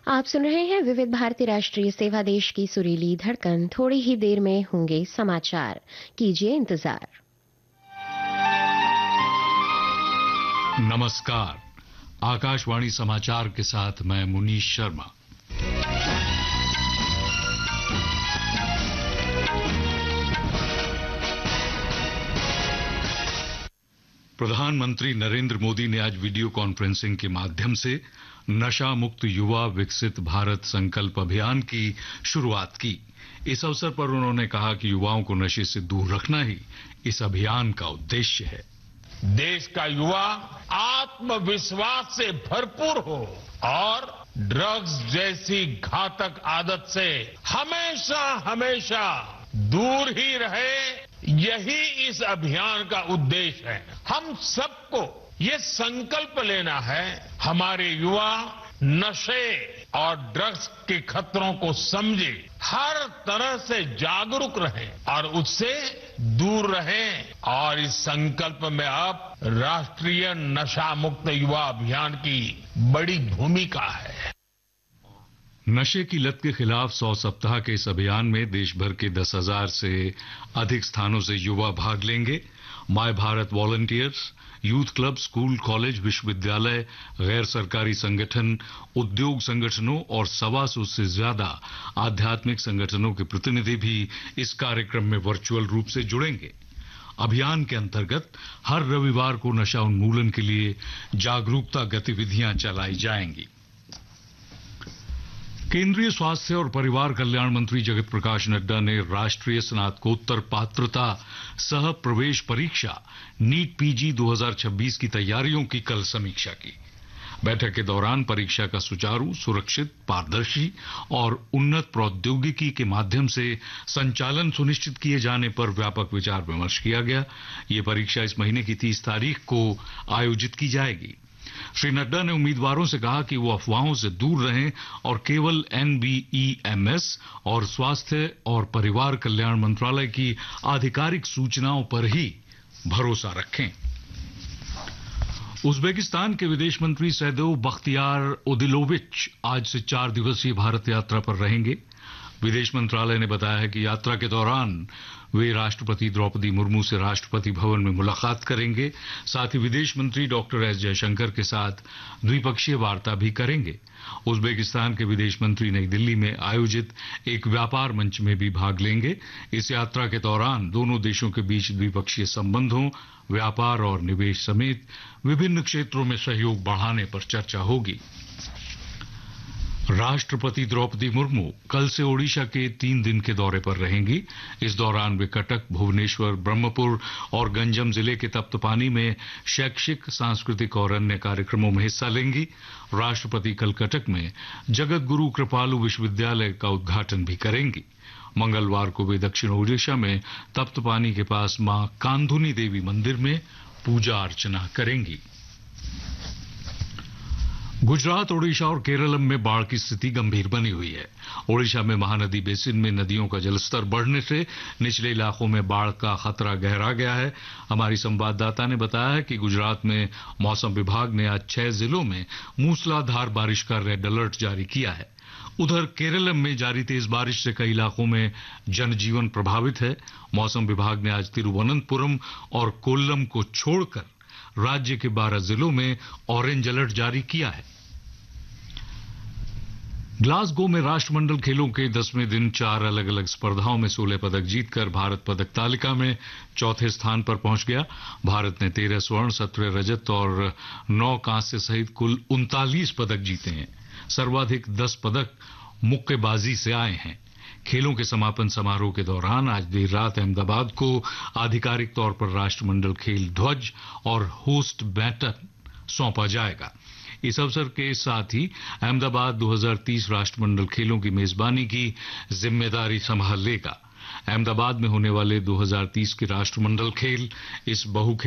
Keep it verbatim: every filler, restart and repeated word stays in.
आप सुन रहे हैं विविध भारती राष्ट्रीय सेवा देश की सुरीली धड़कन। थोड़ी ही देर में होंगे समाचार, कीजिए इंतजार। नमस्कार, आकाशवाणी समाचार के साथ मैं मुनीश शर्मा। प्रधानमंत्री नरेंद्र मोदी ने आज वीडियो कॉन्फ्रेंसिंग के माध्यम से नशा मुक्त युवा विकसित भारत संकल्प अभियान की शुरुआत की। इस अवसर पर उन्होंने कहा कि युवाओं को नशे से दूर रखना ही इस अभियान का उद्देश्य है। देश का युवा आत्मविश्वास से भरपूर हो और ड्रग्स जैसी घातक आदत से हमेशा हमेशा दूर ही रहे, यही इस अभियान का उद्देश्य है। हम सबको ये संकल्प लेना है, हमारे युवा नशे और ड्रग्स के खतरों को समझे, हर तरह से जागरूक रहें और उससे दूर रहें। और इस संकल्प में अब राष्ट्रीय नशा मुक्त युवा अभियान की बड़ी भूमिका है। नशे की लत के खिलाफ सौ सप्ताह के इस अभियान में देश भर के दस हजार से अधिक स्थानों से युवा भाग लेंगे। My Bharat volunteers, youth club, school, college, विश्वविद्यालय, गैर सरकारी संगठन, उद्योग संगठनों और सवा सौ से ज्यादा आध्यात्मिक संगठनों के प्रतिनिधि भी इस कार्यक्रम में वर्चुअल रूप से जुड़ेंगे। अभियान के अंतर्गत हर रविवार को नशा उन्मूलन के लिए जागरूकता गतिविधियां चलाई जाएंगी। केंद्रीय स्वास्थ्य और परिवार कल्याण मंत्री जगत प्रकाश नड्डा ने राष्ट्रीय स्नातकोत्तर पात्रता सह प्रवेश परीक्षा नीट पीजी दो हज़ार छब्बीस की तैयारियों की कल समीक्षा की। बैठक के दौरान परीक्षा का सुचारू, सुरक्षित, पारदर्शी और उन्नत प्रौद्योगिकी के माध्यम से संचालन सुनिश्चित किए जाने पर व्यापक विचार विमर्श किया गया। ये परीक्षा इस महीने की तीस तारीख को आयोजित की जाएगी। श्री नड्डा ने उम्मीदवारों से कहा कि वो अफवाहों से दूर रहें और केवल एनबीईएमएस और स्वास्थ्य और परिवार कल्याण मंत्रालय की आधिकारिक सूचनाओं पर ही भरोसा रखें। उज्बेकिस्तान के विदेश मंत्री सैदोव बख्तियार ओदिलोविच आज से चार दिवसीय भारत यात्रा पर रहेंगे। विदेश मंत्रालय ने बताया है कि यात्रा के दौरान वे राष्ट्रपति द्रौपदी मुर्मू से राष्ट्रपति भवन में मुलाकात करेंगे। साथ ही विदेश मंत्री डॉक्टर एस जयशंकर के साथ द्विपक्षीय वार्ता भी करेंगे। उज्बेकिस्तान के विदेश मंत्री नई दिल्ली में आयोजित एक व्यापार मंच में भी भाग लेंगे। इस यात्रा के दौरान दोनों देशों के बीच द्विपक्षीय संबंधों, व्यापार और निवेश समेत विभिन्न क्षेत्रों में सहयोग बढ़ाने पर चर्चा होगी। राष्ट्रपति द्रौपदी मुर्मू कल से ओडिशा के तीन दिन के दौरे पर रहेंगी। इस दौरान वे कटक, भुवनेश्वर, ब्रह्मपुर और गंजम जिले के तप्तपानी में शैक्षिक, सांस्कृतिक और अन्य कार्यक्रमों में हिस्सा लेंगी। राष्ट्रपति कल कटक में जगत गुरु कृपालु विश्वविद्यालय का उद्घाटन भी करेंगी। मंगलवार को वे दक्षिण ओडिशा में तप्तपानी के पास मां कांधुनी देवी मंदिर में पूजा अर्चना करेंगी। गुजरात, ओडिशा और केरल में बाढ़ की स्थिति गंभीर बनी हुई है। ओडिशा में महानदी बेसिन में नदियों का जलस्तर बढ़ने से निचले इलाकों में बाढ़ का खतरा गहरा गया है। हमारी संवाददाता ने बताया है कि गुजरात में मौसम विभाग ने आज छह जिलों में मूसलाधार बारिश का रेड अलर्ट जारी किया है। उधर केरल में जारी तेज बारिश से कई इलाकों में जनजीवन प्रभावित है। मौसम विभाग ने आज तिरुवनंतपुरम और कोल्लम को छोड़कर राज्य के बारह जिलों में ऑरेंज अलर्ट जारी किया है। ग्लासगो में राष्ट्रमंडल खेलों के दसवें दिन चार अलग अलग स्पर्धाओं में सोलह पदक जीतकर भारत पदक तालिका में चौथे स्थान पर पहुंच गया। भारत ने तेरह स्वर्ण, सत्रह रजत और नौ कांस्य सहित कुल उनतालीस पदक जीते हैं। सर्वाधिक दस पदक मुक्केबाजी से आए हैं। खेलों के समापन समारोह के दौरान आज देर रात अहमदाबाद को आधिकारिक तौर पर राष्ट्रमंडल खेल ध्वज और होस्ट बैटन सौंपा जाएगा। इस अवसर के साथ ही अहमदाबाद दो हज़ार तीस राष्ट्रमंडल खेलों की मेजबानी की जिम्मेदारी संभाल लेगा। अहमदाबाद में होने वाले दो हज़ार तीस के राष्ट्रमंडल खेल इस बहु